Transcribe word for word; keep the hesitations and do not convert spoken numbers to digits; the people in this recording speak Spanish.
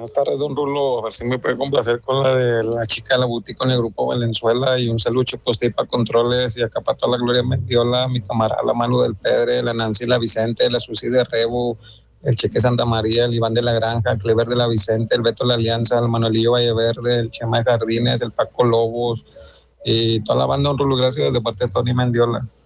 Buenas tardes, don Rulo. A ver si me puede complacer con la de la chica de la boutique con el grupo Valenzuela y un salucho pues para controles y acá para toda la Gloria Mendiola, mi camarada, la Manu del Pedre, la Nancy, la Vicente, la Susi de Rebo, el Cheque Santa María, el Iván de la Granja, el Clever de la Vicente, el Beto de la Alianza, el Manuelillo Valleverde, el Chema de Jardines, el Paco Lobos y toda la banda, don Rulo. Gracias de parte de Tony Mendiola.